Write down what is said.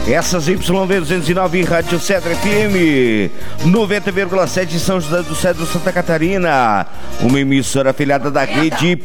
Essas YV209 Rádio Cedro FM 90,7 em São José do Cedro, Santa Catarina. Uma emissora afiliada da rede